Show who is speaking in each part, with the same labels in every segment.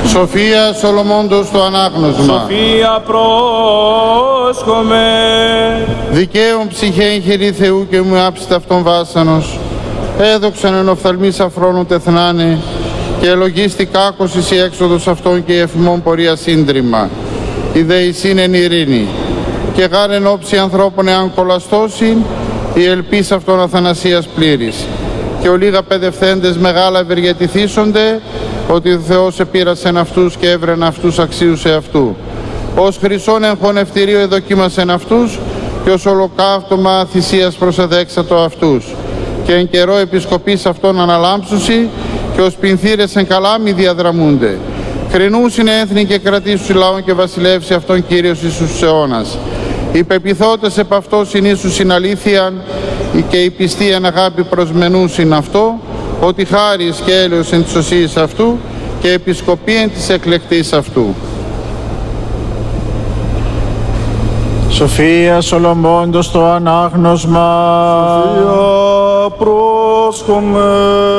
Speaker 1: Σοφία Σολομώντος το ανάγνωσμα.
Speaker 2: Σοφία πρόσχομαι.
Speaker 1: Δικαίων ψυχέ χειρή Θεού και μου άψητα αυτόν βάσανος. Έδοξαν εν οφθαλμής αφρόνου τεθνάνε και ελογίστη κάκος εις η έξοδος αυτών και η εφημών πορεία σύντριμα. Η δεησήν εν ειρήνη και γάρ εν όψη ανθρώπων εάν κολαστώσει η ελπίς αυτών αθανασίας πλήρης. Και ο λίγα παιδευθέντες μεγάλα ευεργετηθήσονται ότι ο Θεός επήρασεν αυτούς και έβρεν αυτούς αξίους εαυτού. Ως χρυσόν εν χωνευτηρίο εδοκίμασεν αυτούς και ως ολοκαύτωμα θυσίας προσεδέξατο αυτούς. Και εν καιρό επισκοπής αυτών αναλάμψουσι και ως πινθύρες εν καλάμι διαδραμούνται. Κρινούσιν έθνη και κρατήσουσι λαών και βασιλεύσει αυτόν Κύριος εις τους αιώνας. Οι πεπιθώτες επ' αυτό συνήσουσιν αλήθειαν και οι πιστοί εν αγάπη προσμενούσιν αυτό, ότι χάρις και έλεος εν της οσίης αυτού και επισκοπή εν της εκλεκτής αυτού.
Speaker 3: Σοφία Σολομώντος το ανάγνωσμα.
Speaker 2: Σοφία πρόσχομαι.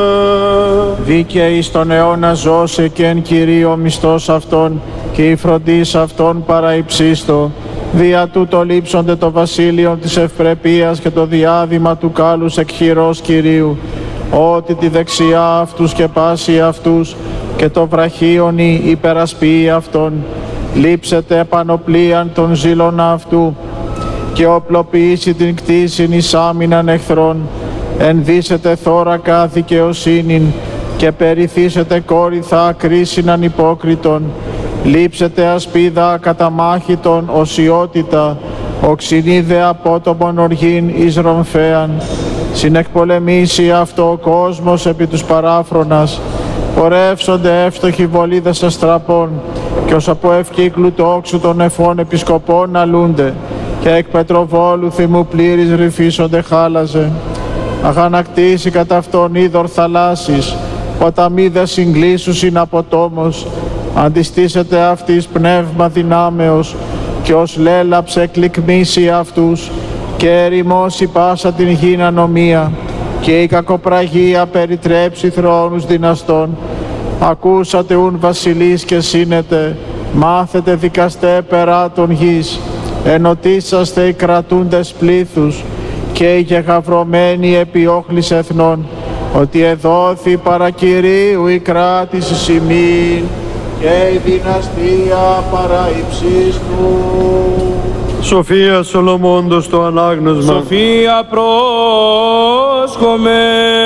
Speaker 3: Δίκαιη στον αιώνα ζώσε και εν Κυρίω μισθός αυτών και η φροντίς αυτών παραϊψίστο. Δια τούτο λείψονται το βασίλειο της ευπρεπείας και το διάδημα του κάλους εκ χειρός Κυρίου. Ότι τη δεξιά αυτούς και πάση αυτούς και το βραχίονι υπερασποιεί αυτών. Λείψετε επανοπλίαν των ζήλων αυτού και οπλοποιήσει την κτήσιν εις άμυναν εχθρών. Ενδύσετε θώρακα δικαιοσύνην και περιθύσετε κόρυθα ακρίσιναν υπόκριτον. Λείψετε ασπίδα καταμάχητον οσιότητα, οξυνίδε απότομον οργήν εις ρομφέαν. Συνεκπολεμήσει αυτό ο κόσμος επί τους παράφρονας. Πορεύσονται εύστοχοι βολίδες αστραπών και ως από ευκύκλου τόξου των εφών επισκοπών αλούνται και εκ πετροβόλου θυμού πλήρης ρυφίσονται χάλαζε. Αγανακτήσει κατά αυτόν είδωρ θαλάσσης, ποταμίδες συγκλήσουσιν από τόμος. Αντιστήσετε αυτής πνεύμα δυνάμεως και ως λέλαψε εκλικμίσει αυτούς και ερημώσει πάσα την γήν ανομία και η κακοπραγία περιτρέψει θρόνους δυναστών. Ακούσατε ουν βασιλείς και σύνετε, μάθετε δικαστέ περά των γης, ενωτήσαστε οι κρατούντες πλήθους και οι γεγαυρωμένοι επιόχλης εθνών, ότι εδόθη παρακυρίου η κράτηση σημείν και η δυναστεία παραϊψίστου.
Speaker 4: Σοφία Σολομώντος το ανάγνωσμα.
Speaker 2: Σοφία πρόσχομαι.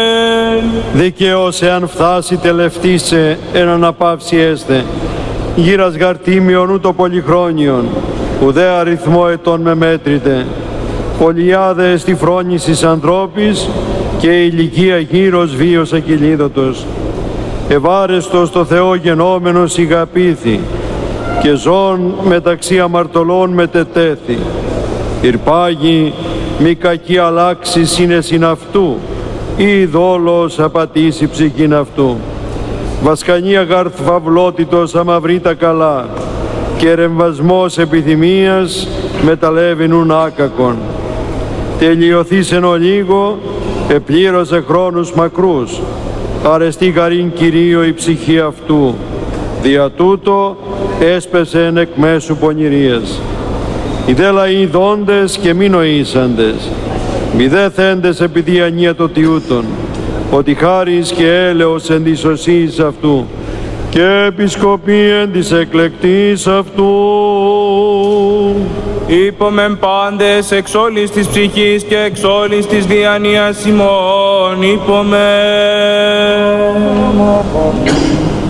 Speaker 4: Δικαιός εάν φτάσει τελευτήσε εν αναπαύση έστε. Γύρας γαρτίμιον ούτω πολυχρόνιον, ουδέ αριθμό ετών με μέτρητε. Πολιάδε στη φρόνησης ανθρώπης και η ηλικία γύρος βίος ακυλίδωτος. Ευάρεστος το Θεό γενόμενος ηγαπήθη και ζών μεταξύ αμαρτωλών μετετέθη. Ηρπάγει μη κακή αλλάξει σύνεσιν αυτού ή δόλος απατήσει ψυχήν αυτού. Βασκανία γαρθ φαυλότητος αμαυρεί τα καλά και ρεμβασμός επιθυμίας μεταλεύεινουν άκακον. Τελειωθήσεν ο λίγο, επλήρωσε χρόνους μακρούς, αρεστή γαρήν Κυρίω η ψυχή αυτού, δια τούτο έσπεσε εν εκ μέσου πονηρίας. Οι δε λαοί δόντες και μη νοήσαντες, μη δε θέντες επί διανία το τιούτον, ότι χάρις και έλεος εν της οσίης αυτού και επισκοπή εν της εκλεκτής αυτού.
Speaker 2: Είπομεν πάντες εξ όλης της ψυχής και εξ όλης της διανοίας ημών, είπομεν.